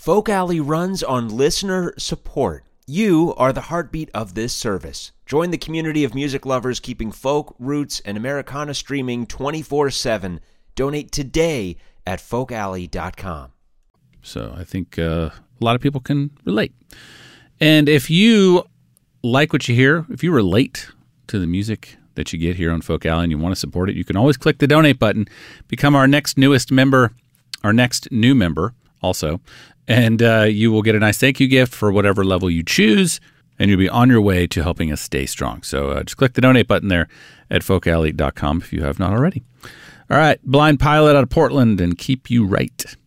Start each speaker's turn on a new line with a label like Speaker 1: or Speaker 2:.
Speaker 1: Folk Alley runs on listener support. You are the heartbeat of this service. Join the community of music lovers keeping folk, roots, and Americana streaming 24/7. Donate today at folkalley.com.
Speaker 2: So I think a lot of people can relate. And if you like what you hear, if you relate to the music that you get here on Folk Alley and you want to support it, you can always click the donate button, become our next new member also, and you will get a nice thank you gift for whatever level you choose, and you'll be on your way to helping us stay strong. So just click the donate button there at folkalley.com if you have not already. All right, Blind Pilot out of Portland, and Keep You Right.